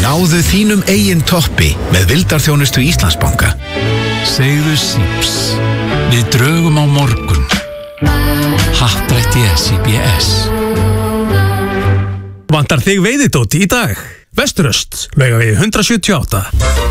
Náðu þínum eigin toppi með vildarþjónustu Íslandsbanka. Segðu síps. Við drögum á morgun. Happdrætti SIBS. Vantar þig veiðidót í dag? Vesturöst, Laugavegi 178.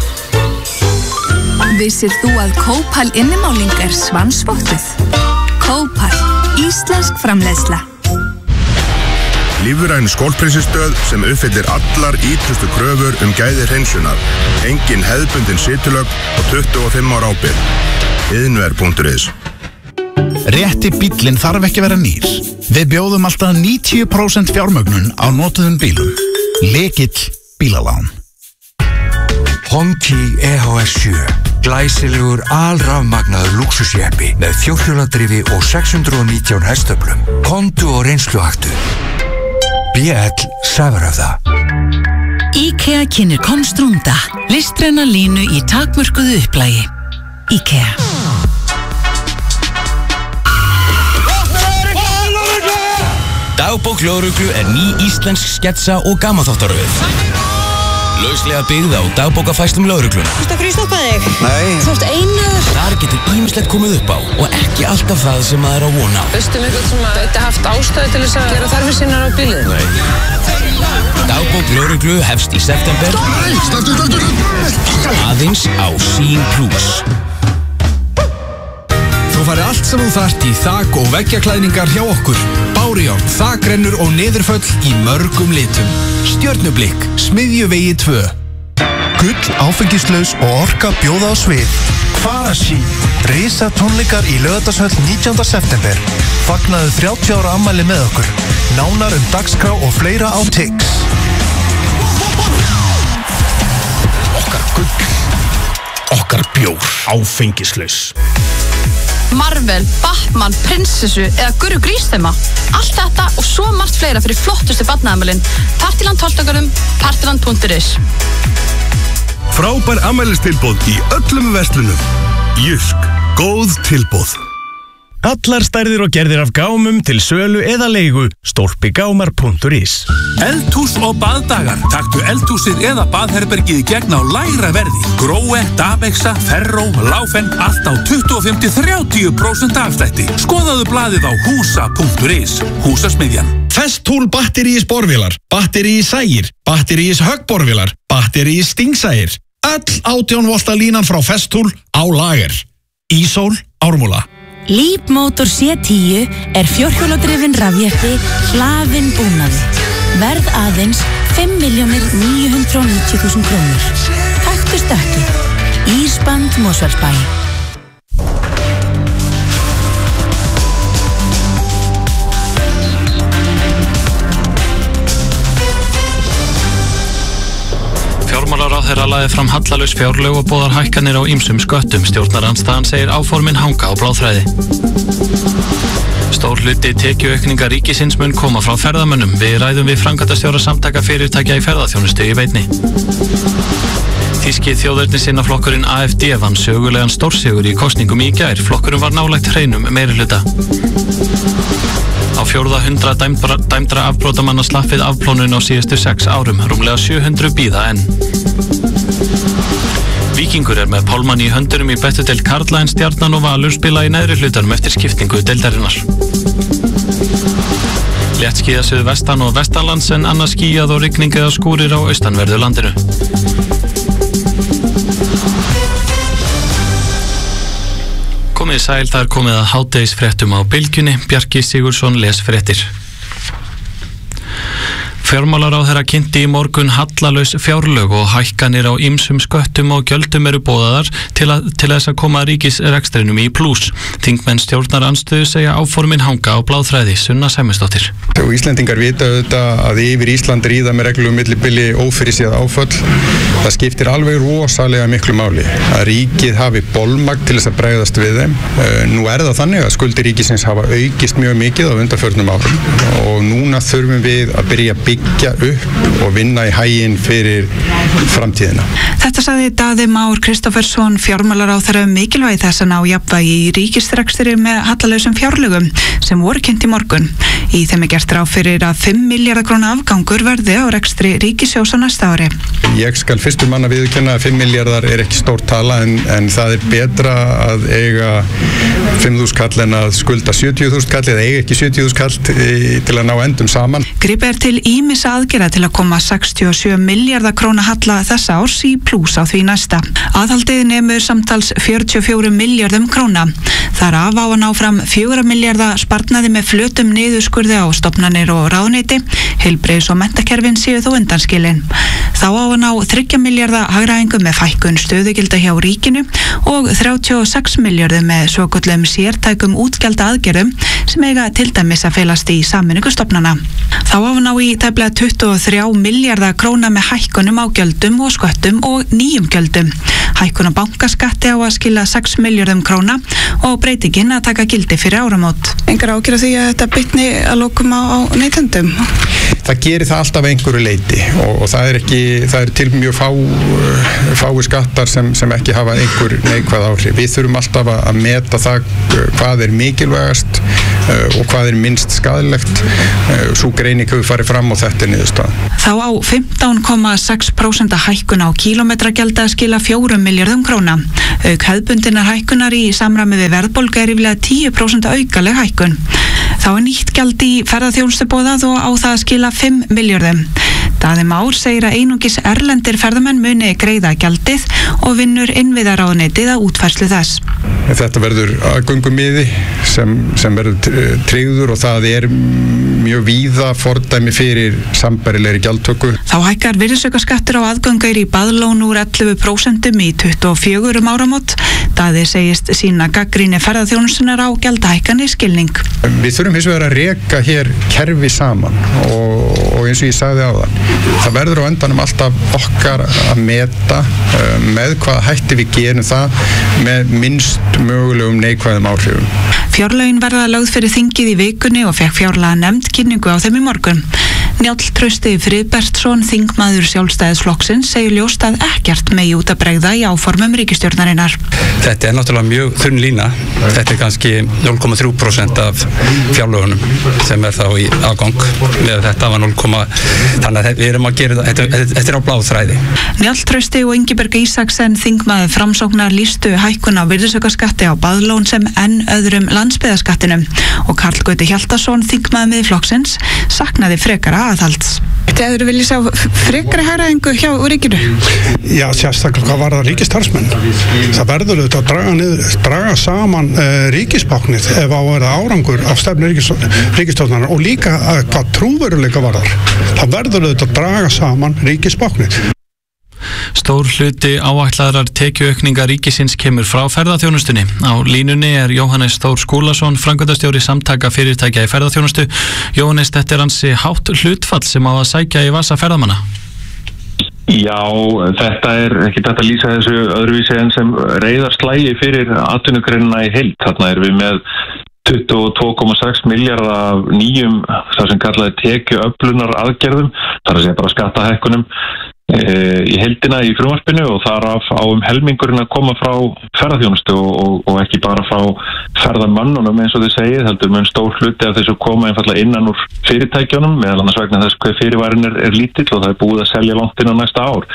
Vissir þú að Kópal innimáling svansvottuð? Kópal, íslensk framleiðsla. Lífræn skólprinsistöð sem uppfyllir allar ýtrustu kröfur gæði hreinsunar. Engin hefðbundin situlögn og 25 ára ábyrgð. Iðnver.is. Rétti bíllinn þarf ekki vera nýr. Við bjóðum alltaf 90% fjármögnun á notuðum bílum. Lykill bílalán. Honki EHS 7. Glæsilegur alrafmagnaður lúxusjeppi með fjórhjóladrifi og 619 hestöflum. Komdu og reynsluaktu. BL Sævarhöfða. IKEA kynnir Konstrúnda, listræna línu í takmörkuðu upplægi. IKEA. Dagbók lögreglu ný íslensk sketsa og gamanþáttaröð. Lauslega byggð á dagbókafærslum lögregluna. Þú ert að stoppa þig? Nei. Þú ert einaður? Þar getur ýmislegt komið upp á og ekki alltaf það sem maður á von á. Veistu eitthvað sem gæti haft ástæðu til þess að gera þarfir sínar á bílið? Nei. Dagbók lögreglu hefst í september. Aðeins á Sín+. Þú færði allt sem þú þarft í þak- og veggjaklæðningar hjá okkur. Bárujárn, þakrennur og niðurföll í mörgum litum. Stjörnublikk, Smiðjuvegi 2. Gull, áfengislaus og orka bjóða á svið. Kvarasí. Risa tónleikar í Laugardalshöll 19. september. Fagnaðu 30 ára afmæli með okkur. Nánar dagskrá og fleira á Tix. Okkar gull. Okkar bjór. Áfengislaus. Marvel, Batman, Prinsessu eða Guru Grísþema. Allt þetta og svo margt fleira fyrir flottustu barnaafmælin. Partiland 12. Partiland.is. Frábær afmælistilboð í öllum verslunum. Jysk, góð tilboð. Allar stærðir og gerðir af gámum til sölu eða leigu. Stólpigámar.is. Eldhús og baðdagar. Taktu eldhúsið eða baðherbergið í gegn á lægra verði. Gróe, Davexa, Ferró, Láfen, allt á 25-30% afslætti. Skoðaðu blaðið á húsa.is. Húsasmiðjan. Festool batterí sporvélar, batterí sægir, batterí höggborvélar, batterí stingsægir. Öll 18 volta línan frá Festool á lager. Ísól, Ármúla. Leapmotor C10 fjórhjóladrifinn rafjeppi hlaðinn búnaði. Verð aðeins 5.990.000 krónur. Taktu stökki. Ísband Mosfellsbæ. Fjármálaráðherra lagði fram hallalaus fjárlög og boðar hækkanir á ýmsum sköttum. Stjórnarandstaðan segir áformin hanga á bláþræði. Stór hluti tekjuaukningar ríkisins mun koma frá ferðamönnum. Við ræðum við framkvæmdastjóra samtaka fyrirtækja í ferðaþjónustu í beinni. Þýski þjóðernissinaflokkurinn AfD vann sögulegan stórsigur í kosningum í gær. Flokkurinn var nálægt hreinum meirihluta. Á 400 dæmdra afbrotamanna slappið afplónun á síðustu 6 árum. Rúmlega 700 bíða enn. Víkingur með pálmann í höndunum í bestu deild karla en Stjarnan og Valur spila í neðri hlutanum eftir skiptingu deildarinnar. Léttskýjað suðvestan og vestanlands en annars skýjað og rigning eða skúrir á austanverðu landinu. Komið sæl, það komið að hádegisfréttum á Bylgjunni. Bjarki Sigurðsson les fréttir. Fjármálaráðherra kynnti í morgun hallalaus fjárlög og hækkanir á ýmsum sköttum og gjöldum eru boðaðar til þess að koma ríkisrekstrinum í plús. Þingmenn stjórnarandstöðu segja áformin hanga á bláþræði. Sunna Sæmundsdóttir. Og Íslendingar vita auðvitað að yfir Ísland ríða með reglum millibili ófyrirséð áföll. Það skiptir alveg rosalega miklu máli að ríkið hafi bolmagn til þess að bregðast við þeim. Nú það þannig að skuldir ríkisins hafa aukist mjög mikið á undanförnum árum og núna þurfum við að byrja að byggja upp og vinna í haginn fyrir framtíðina. Þetta sagði Daði Már Kristófersson fjármálaráðherra mikilvægi þess að ná jafnvægi í ríkisrekstri með hallalausum fjárlögum sem voru kynnt í morgun. Í þeim gert ráð fyrir að 5 milljarða króna afgangur verði á rekstri ríkissjóðs á næsta ári. Ég skal fyrstur manna viðurkenna að 5 milljarðar ekki stór tala en það betra að eiga 5.000 kall en að skulda 70.000 kall eða eiga ekki 70.000 kall til að ná endum saman. Gripið til ýmissa aðgerða til að koma 67 milljarða króna halla þessa árs í plús á því næsta. Aðhaldið nemur samtals 44 milljörðum króna. Þar af á að ná fram 4 milljarða sparnaði með flötum niðurskurði á stofnanir og ráðuneyti, heilbrigðis- og menntakerfin séu þó undanskilin. Þá á að ná 3 milljarða hagræðingu með fækkun stöðugilda hjá ríkinu og 36 milljörðu með svokölluðum sértækum útgjalda aðgerðum sem eiga til dæmis að felast í sameiningu stofnana. Þá á að ná í tæplega 23 milljarða króna með hækkunum á gjöldum og sköttum og nýjum gjöldum. Hækkun á bankaskatti á að skila 6 milljörðum króna og breytingin að taka gildi fyrir áramót. Engar ágjur af því að þetta bitni að lokum á neytendum? Það gerir það alltaf einhverju leyti og það er til mjög fáir skattar sem ekki hafa einhver neikvæð áhrif. Við þurfum alltaf að meta það hvað er mikilvægast og hvað er minnst skaðlegt. Sú greining hefur farið fram og þetta er niðurstaðan. Þá á 15,6% hækkun á kílómetragjaldi að skila 4 milljörðum króna. Auk hefðbundinnar hækkunar í samræmi við verðbólgu er yfirlega 10% aukaleg hækkun. Þá er nýtt gjald í ferðaþjónustu boðað og á það að skila 5 milljörðum. Daði Már segir að einungis erlendir ferðamenn muni greiða gjaldið og vinnur innviðaráðuneytið að útfærslu þess. Þetta verður aðgöngumiði sem verður tryggður og það er mjög víða fordæmi fyrir sambærilegri gjaldtöku. Þá hækkar virðisaukaskattur á aðgöngur í baðlón úr 11% í 24 áramót. Daði segist sína gagnrýni ferðaþjónustunar á gjaldahækkanir skilning. Við þurfum hins vegar að reka hér kerfi saman og eins og ég sagði áðan, það verður á endanum alltaf okkar að meta með hvað hætti við gerum það með minnst mögulegum neikvæðum áhrifum. Fjárlögin verða lögð fyrir þingið í vikunni og fekk fjárlaga nefnd kynningu á þeim í morgun. Njáll Trausti Friðbertsson, þingmaður Sjálfstæðisflokksins, segir ljóst að ekkert megi út að bregða í áformum ríkisstjórnarinnar. Þetta er náttúrulega mjög þunn lína. Þetta er kannski 0,3% af fjárlögunum sem er þá í afgang. Með þetta var 0, þannig að við erum að gera þetta er á bláþræði. Njáll Trausti og Ingiberg Ísaksen, þingmaður Framsóknar, lýstu hækkun á virðisaukaskatti á baðlón sem enn öðrum landsbyggðarskattinum og Karl Gauti Hjaltason, þingmaður Miðflokksins, saknaði frekara aðhalds. Þeir vilja sjá frekari hagræðingu hjá ríkinu? Já, sérstaklega hvað varðar ríkisstarfsmenn. Það verður auðvitað að draga saman ríkisbáknið ef á að vera árangur af stefnu ríkisstjórnarinnar og líka hvað trúveruleika varðar. Það verður auðvitað að draga saman ríkisbáknið. Stór hluti áætlaðrar tekjuaukningar ríkisins kemur frá ferðaþjónustunni. Á línunni er Jóhannes Þór Skúlason, framkvæmdastjóri Samtaka fyrirtækja í ferðaþjónustu. Jóhannes, þetta er ansi hátt hlutfall sem á að sækja í vasa ferðamanna. Já, þetta er ekki þetta að lýsa þessu öðruvísi en sem reiðarslægi fyrir atvinnugreinina í heild. Þarna erum við með 22,6 milljarða af nýjum, það sem kallaði tekjuöflunar aðgerðum, það er að segja bara skattahækkunum í heildina í frumvarpinu og þar á helmingurinn að koma frá ferðaþjónustu og ekki bara frá ferðamannunum eins og þið segið, heldur mun stór hluti af þessu koma einfallega innan úr fyrirtækjunum, meðal annars vegna þess hver fyrirværin er lítill og það er búið að selja langt inn á næsta ár.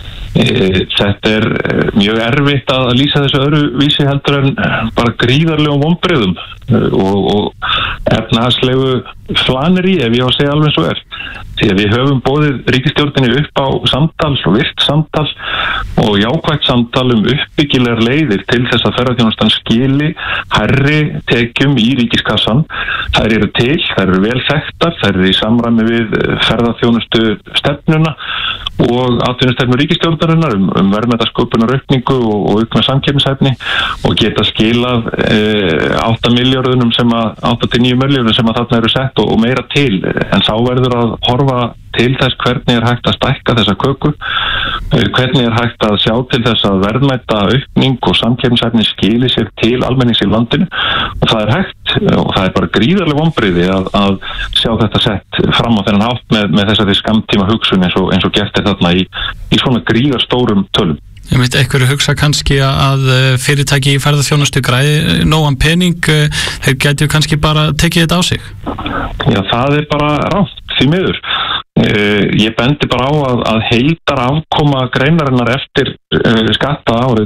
Þetta er mjög erfitt að lýsa þessu öðru vísi heldur en bara gríðarlegum vonbrigðum og efnahagslegu flaneri, ef ég á að segja alveg svo er. Því að við höfum boðið ríkisstjórninni upp á samtal og virkt samtal og jákvætt samtal uppbyggilegar leiðir til þess að ferðaþjónustan skili hærri tekjum í ríkiskassan. Þær eru til, þær eru vel þekktar, þær eru í samræmi við ferðaþjónustu stefnuna og atvinnustefnu ríkisstjórnarinnar verðmætasköpunaraukningu og aukna samkeppnishæfni og geta skilað 8 milljörðunum 8-9 milljörðunum sem að þarna eru sett og meira til, en sá verður að horfa til þess hvernig er hægt að stækka þessa köku, hvernig er hægt að sjá til þess að verðmæta aukning og samkeppnishæfni skili sér til almennings í landinu og það er hægt og það er bara gríðarleg vonbrigði að sjá þetta sett fram á þennan hátt með þessari skammtíma hugsun eins og gert er þarna í svona gríðarstórum tölum. Einhverju hugsa kannski að fyrirtæki í ferðaþjónustu græði nógan pening, þeir gætu kannski bara tekið þetta á sig? Já, það bara rátt, því miður. Ég bendi bara á að heildar afkoma greinarinnar eftir skatta árið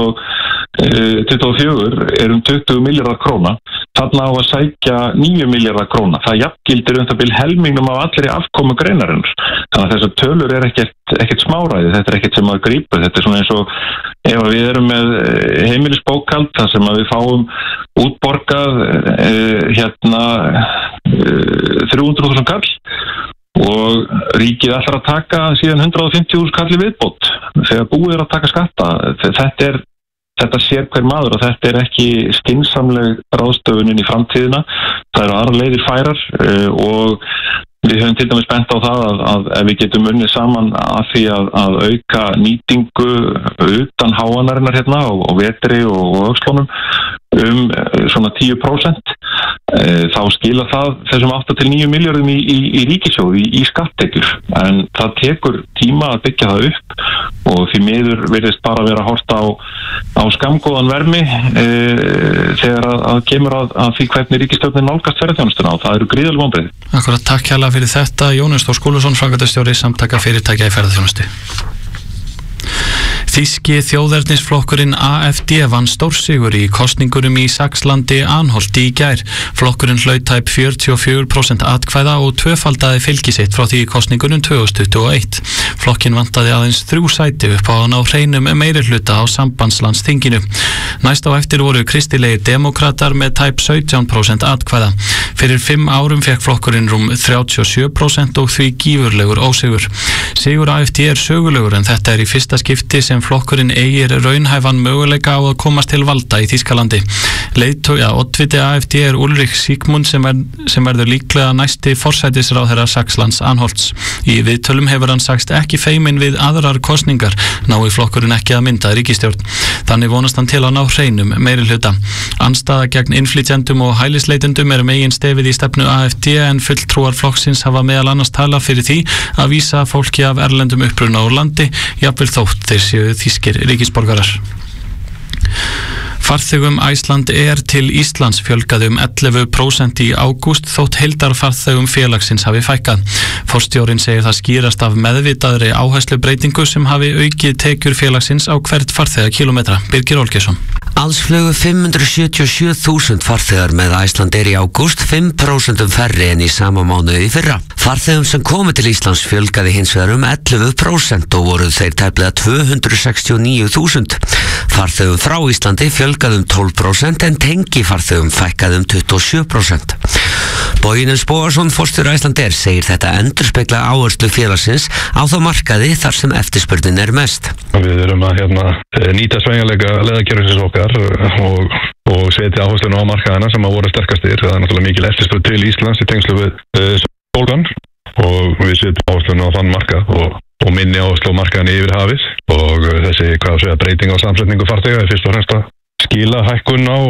2024 um 20 milljarðar króna. Þarna á að sækja 9 milljarðar króna. Það jafngildir það bil helmingnum af allri afkomu greinarinnar. Þannig að þessar tölur ekkert smáræði, þetta ekkert sem að grípa. Þetta svona eins og ef við erum með heimilisbókhald, þar sem að við fáum útborgað 300.000 kall og ríkið ætlar að taka síðan 150.000 kalli viðbót þegar búið að taka skatta. Þetta sér hver maður og þetta ekki skynsamleg ráðstöfunin í framtíðina. Það eru aðra leiðir færar og við höfum til dæmis bent á það að ef við getum unnið saman að því að auka nýtingu utan háanarinnar og vetri og öxlunum svona 10%, þá skila það þessum 8-9 milljörðum í ríkissjóði í skattekjur, en það tekur tíma að byggja það upp og því miður virðist bara vera að horta á skammgóðan vermi þegar að kemur að því hvernig ríkisstjórnin nálgast ferðaþjónustuna og það eru gríðarleg vonbrigði. Akkurat, takk hérlega fyrir þetta, Jónas Þór Skúlason, framkvæmdastjóri Samtaka fyrirtækja í ferðaþjónustu. Þýski þjóðernisflokkurinn AfD vann stórsigur í kosningunum í Saxlandi-Anholt í gær. Flokkurinn hlaut tæp 44% atkvæða og tvöfaldaði fylgi sitt frá því í kosningunum 2021. Flokkin vantaði aðeins 3 sæti upp á að ná hreinum meirihluta á sambandslandsþinginu. Næst á eftir voru kristilegir demókratar með tæp 17% atkvæða. Fyrir 5 árum fekk flokkurinn rúm 37% og því gífurlegur ósigur. Sigur AfD sögulegur en þetta í fyrsta skipti sem flokkurinn eigir raunhæfan möguleika á að komast til valda í Þýskalandi. Oddviti AfD Ulrich Siegmund sem verður líklega næsti forsætisráðherra Saxlands-Anholts. Í viðtölum hefur hann sagst ekki feiminn við aðrar kosningar, nái flokkurinn ekki að mynda ríkisstjórn. Þannig vonast hann til að ná hreinum meirihluta. Andstaða gegn innflytjendum og hælisleitendum megin stefið í stefnu AfD en fulltrúar flokksins hafa meðal annars talað fyrir því að vísa fólki af erlendum uppruna úr landi, jafnvel þótt þeir séu þýskir ríkisborgarar. Farþegum Iceland Air til Íslands fjölgaði 11% í ágúst þótt heildarfarþegum félagsins hafi fækkað. Forstjórinn segir það skýrast af meðvitaðri áherslubreytingu sem hafi aukið tekjur félagsins á hvert farþegakílómetra. Birgir Olgeirsson. Alls flugu 577.000 farþegar með Iceland Air í ágúst, 5% færri en í sama mánuði í fyrra. Farþegum sem komu til Íslands fjölgaði hins vegar 11% og voru þeir tæplega 269.000. Farþegum frá Íslandi fjölgaði 12% en tengifarþegum fækkaði 27%. Bogi Nils Bogason, forstjóri Iceland Air, segir þetta endurspegla áherslu félagsins á þá markaði þar sem eftirspurnin mest. Við erum að nýta sveigjanleika leiðakerfisins okkar og setja áhersluna á markaðina sem að voru sterkastir. Það náttúrulega mikil eftirspurn til Íslands í tengslu við sólgan og við setjum áhersluna á þann markað og minni áherslu á markaðinni yfir hafið og þessi breyting á samsetningu farþega fyrst og fremst að skila hækkun á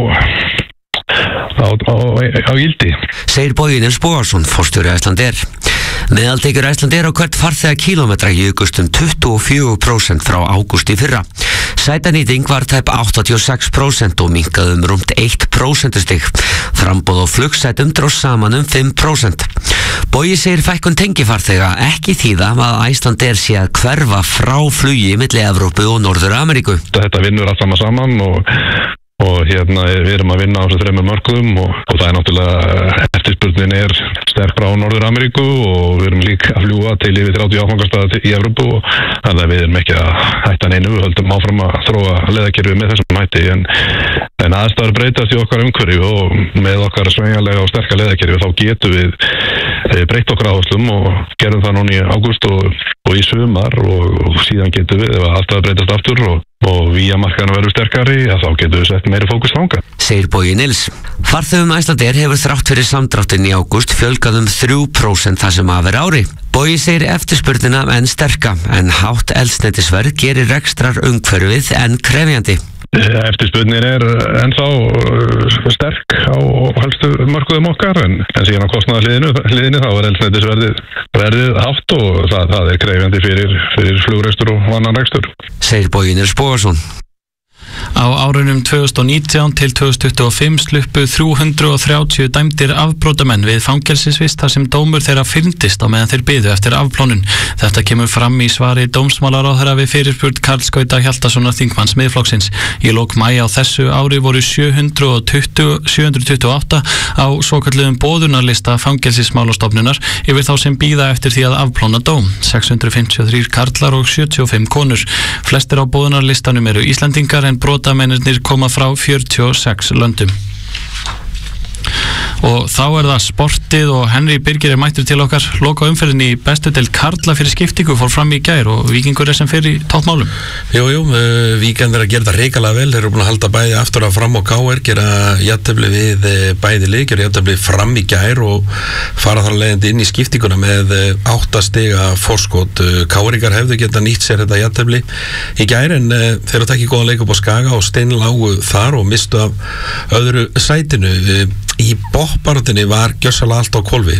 gildi. Segir Bogi Nils Bogason, forstjóri Iceland Air. Meðaltekjur Iceland Air á hvert farþegakílómetra jukust 24% frá ágúst í fyrra. Sætanýting var tæp 86% og minnkaði rúmt 1% stig. Framboð á flugsætum dróst saman 5%. Bogi segir fækkun tengifarþega ekki þýða að Iceland Air sé að hverfa frá flugi milli Evrópu og Norður-Ameríku. Þetta vinnur allt saman og við erum að vinna á þessu 3 mörkuðum og það náttúrulega eftirspurnin sterk frá Norður-Ameríku og við erum líka að fljúga til yfir 30 áfangastaða í Evrópu og þannig að við erum ekki að hætta neinu, við höldum áfram að þróa leiðakerfið með þessum hætti en aðstæður breytast í okkar umhverfi og með okkar sveigjanlega og sterka leiðakerfi þá getum við breytt okkar áherslum og gerum það núna í ágúst og í sumar og síðan getum við, ef aðstæður breytast aftur og víamarkaðan verður sterkari, þá getum við sett meiri fókus þangað. Segir Bogi Nils. Farþegum Iceland Air hefur þrátt fyrir samdráttinn í ágúst fjölgað 3% það sem af ári. Bogi segir eftirspurnina enn sterka en hátt eldsneytisverð gerir rekstrar umhverfið enn krefjandi. Eftirspurnin ennþá sterk á helstu mörkuðum okkar en síðan á kostnaðarhliðinni þá eldsneytisverðið hátt og það krefjandi fyrir flugrekstur og annan rekstur. Segir Bogi Nils Bogason. Á árunum 2019 til 2025 sluppu 330 dæmdir afbrotamenn við fangelsisvist þar sem dómur þeirra fyrndist á meðan þeir biðu eftir afplónun. Þetta kemur fram í svari dómsmálaráðherra við fyrirspurn Karls Gauta Hjaltasonar þingmanns Miðflokksins. Í lok maí á þessu ári voru 728 á svokölluðum boðunarlista fangelsismálastofnunar yfir þá sem bíða eftir því að afplóna dóm. 653 karlar og 75 konur. Flestir á boðunarlistanum eru Íslendingar en brotamennirnir koma frá 46 löndum. Og þá það sportið og Henry Birgir mættur til okkar. Loka umferðin í bestu deild karla fyrir skiptingu fór fram í gær og Víkingur sem fyrir toppmálum. Jú, Víkend að gera það reikalega vel. Þeir eru búin að halda bæði aftur að fram og KR, gera jafntefli við bæði lið, gera jafntefli fram í gær og fara þar leiðandi inn í skiptinguna með 8 stiga forskot. KR-ingar hefðu geta nýtt sér þetta jafntefli í gær en þeir eru tekið góðan leik upp á Skaga og steinlágu þar og mistu af öðru sætinu. Í botbaráttunni var gjörsamlega allt á hvolfi.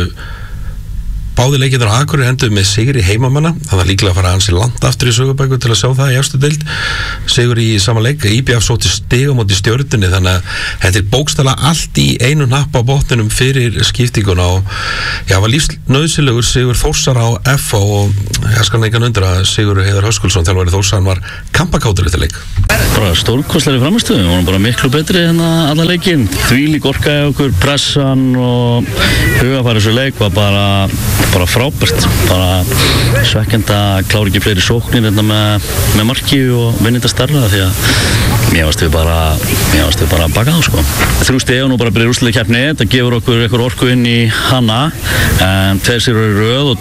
Báði leikirnir á Akureyri enduðu með sigri heimamanna. Það var líklega að fara ansi langt aftur í sögubæku til að sjá það í efstu deild. Sigur í sama leik, IBF sótti stig á móti Stjörnunni, þannig að þetta bókstaflega allt í einu napp á botninum fyrir skiptinguna og var lífsnauðsynlegur sigur Þórsar á FH og ég skal engan undra að Sigur Heiðar Höskulsson þjálfari Þórsar var kampakátur í þetta leik. Bara stórkostlegri frammistöðu, við vorum bara miklu betri alla leikinn. Þvílík orka í okkur, pressan og hugafæri þessu leik var bara frábært, bara svekkjandi að klára ekki fleiri sóknir með marki og vinna þetta stærra því að mér varst við bara að baka það sko. 3 stig og nú bara byrja úrslitakeppni, þetta gefur okkur eitthvað orku inn í hana en 2 sigrar í röð og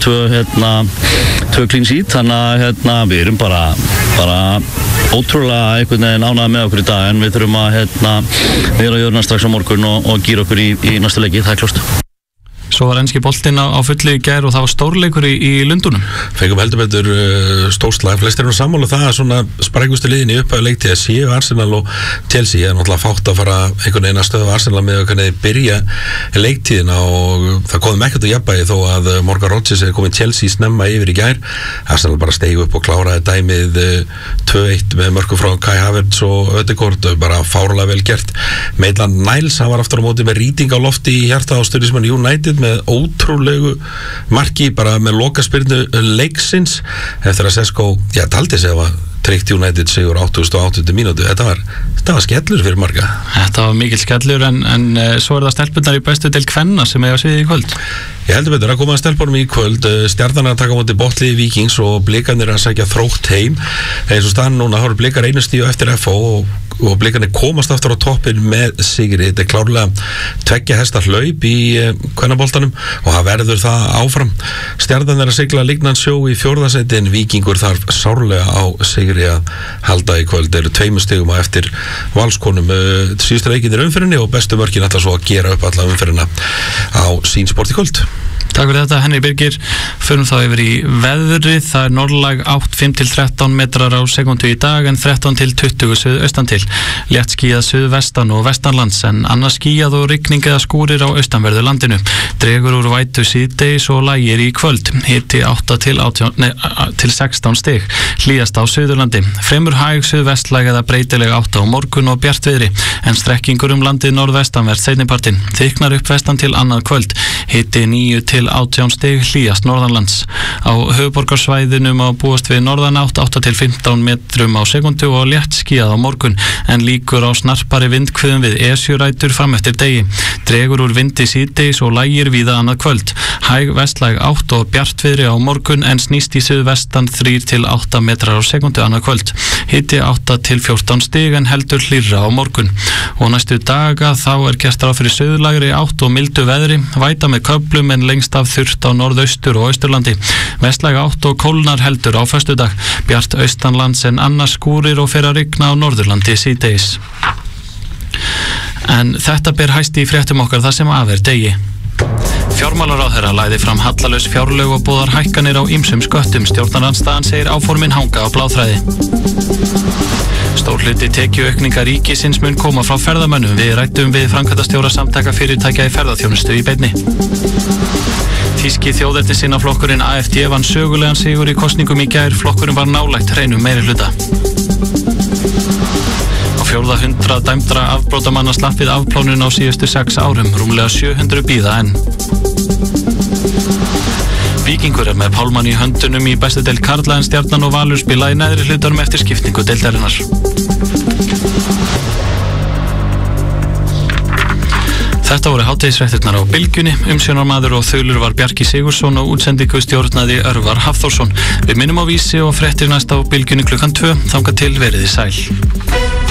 2 clean sheet, þannig að við erum bara ótrúlega einhvern veginn ánægð með okkur í dag en við þurfum að vera á jörna strax á morgun og gíra okkur í næstu leiki, það klart. Svo var enski boltinn á fullu í gær og það var stórleikur í Lundunum. Fengum heldur betur stórslag. Flestir eru sammála það að svona sprækustu liðin í upphæðu leiktíð séu Arsenal og Chelsea. Það náttúrulega fátt að fara einhvern veginn að stöða Arsenal með hvernig þeir byrja leiktíðina og það komum ekkert á jafnvægi þó að Morgan Rodgers er komið Chelsea snemma yfir í gær. Arsenal bara steig upp og kláraði dæmið 2-1 með mörku frá Kai Havertz og Ødegaard, bara fárlega vel gert. Maitland Niles, hann var aftur á móti með rýting á lofti í hjarta á stuðningsmanni United með ótrúlegu marki bara með lokaspyrnu leiksins eftir að Sesko, taldi sig að tryggt United sigur 80. mínútu. Þetta var skellur fyrir marga. Þetta var mikill skellur en svo það stelpunnar í bestu deild kvenna sem eiga sviðið í kvöld. Ég heldur betur að koma að stelpunum í kvöld. Stjarnan að taka á móti Botli Víkings og Blikarnir að sækja Þrótt heim. Eins og staðan núna þá eru Blikar einu stíu eftir FH og Blikarnir komast aftur á toppin með sigri. Þetta klárlega 2 hesta hlaup í kvennaboltanum og það verður það áfram. Stjarnan að sigla Lignansjó í 4. sæti en Víkingur þarf sárlega á sigri að halda í kvöld. Þeir eru 2 stigum á eftir Valskonum. Síðustu leikinir umferðinni og bestu mörkin alltaf svo að gera upp alla umferðina á Sín Sport í kvöld. Takk fyrir þetta, Henry Birgir. Förum þá yfir í veðrið. Það er norðlæg 8-5-13 metrar á sekundu í dag en 13-20 suðaustan til. Létt skýjað suðvestan og vestanlands en annars skýjað og rigning eða skúrir á austanverðu landinu. Dregur úr vætu síðdegis og lægir í kvöld. Hiti 8-16 stig. Hlýjast á Suðurlandi. Fremur hæg suðvestlæg eða breytileg 8 á morgun og bjartviðri en strekkingur landið norðvestanvert seinnipartin. Þyknar upp vestan til annað kvöld. Hiti 9-18 stig, hlýjast norðanlands. Á höfuðborgarsvæðinu má búast við norðanátt 8-15 metrum á sekundu og létt skýjað á morgun en líkur á snarpari vindhviðum við Esjurætur fram eftir degi. Dregur úr vindi síðdegis og lægir víða annað kvöld. Hæg vestlæg 8 og bjartviðri á morgun en snýst í suðvestan 3-8 metrar á sekundu annað kvöld. Hiti 8-14 stig en heldur hlýrra á morgun. Og næstu daga þá gert ráð fyrir suðlægri 8 og mildu veðri, væta með köflum en lengst af þurrt á norðaustur og austurlandi. Vestlæg 8 og kólnar heldur á föstudag. Bjart austanlands en annars skúrir og fer að rigna á norðurlandi síðdegis. En þetta ber hæst í fréttum okkar þar sem af degi. Fjármálaráðherra lagði fram hallalaus fjárlög og boðar hækkanir á ýmsum sköttum. Stjórnarandstaðan segir áformin hanga á bláþræði. Stór hluti tekjuaukninga ríkisins mun koma frá ferðamönnum. Við ræddum við framkvæmdastjóra samtaka fyrirtækja í ferðaþjónustu í beinni. Þýski þjóðernissinaflokkurinn AfD vann sögulegan sigur í kosningum í gær. Flokkurinn var nálægt hreinum meirihluta. Á 400 dæmdra afbrotamanna slapp við afplánun á síðustu 6 árum. Rúmlega 700 bíða enn. Víkingur með Pálmann í höndunum í bestu deild karla en Stjarnan og Valur spila í neðri hlutanum eftir skiptingu deildarinnar. Þetta voru hádegisfréttirnar á Bylgjunni. Umsjónarmaður og þulur var Bjarki Sigursson og útsendingu stjórnaði Örvar Hafþórsson. Við minnum á Vísi og fréttir næst á Bylgjunni klukkan 2. Þangað til veriði sæl.